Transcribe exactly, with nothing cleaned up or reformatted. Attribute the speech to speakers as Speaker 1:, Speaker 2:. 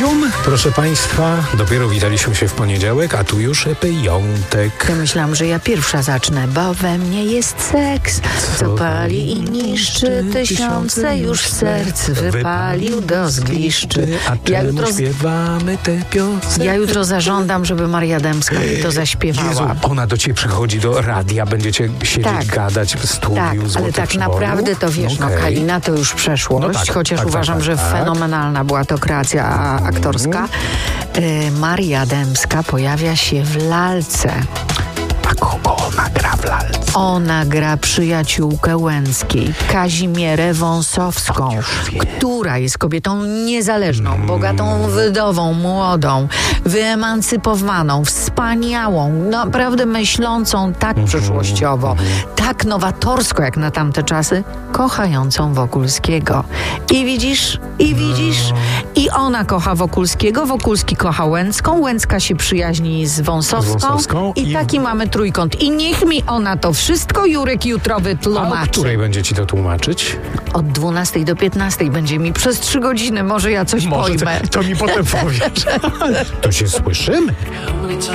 Speaker 1: Medium, proszę Państwa, dopiero witaliśmy się w poniedziałek, a tu już piątek.
Speaker 2: Ja myślałam, że ja pierwsza zacznę, bo we mnie jest seks, co pali i niszczy tysiące już serc wypalił do zgliszczy.
Speaker 1: A czemu ja jutro śpiewamy te piosenki?
Speaker 2: Ja jutro zażądam, żeby Maria Dębska mi to zaśpiewała.
Speaker 1: Jezu, ona do Ciebie przychodzi do radia, będziecie siedzieć,
Speaker 2: tak,
Speaker 1: gadać w studiu
Speaker 2: tak, ale tak
Speaker 1: przyboru?
Speaker 2: naprawdę to wiesz, okay. no Kalina to już przeszłość, no tak, chociaż tak, uważam, tak, tak, że tak. fenomenalna była to kreacja aktorska. Y, Maria Dębska pojawia się w lalce.
Speaker 1: A kogo ona gra w lalce?
Speaker 2: Ona gra przyjaciółkę Łęckiej, Kazimierę Wąsowską, która jest kobietą niezależną, mm. bogatą wdową, młodą, wyemancypowaną, wspaniałą, naprawdę myślącą tak mm. przyszłościowo, mm. tak nowatorsko jak na tamte czasy, kochającą Wokulskiego. I widzisz, i widzisz, mm. i ona kocha Wokulskiego, Wokulski kocha Łęcką, Łęcka się przyjaźni z Wąsowską, z Wąsowską i, i taki mamy trójkąt. I niech mi ona to wszystko, Jurek, jutro wytłumaczy.
Speaker 1: A o której będzie ci to tłumaczyć?
Speaker 2: Od dwunastej do piętnastej będzie mi przez trzy godziny, może ja coś
Speaker 1: może
Speaker 2: pojmę.
Speaker 1: To, to mi potem powiesz. To się słyszymy.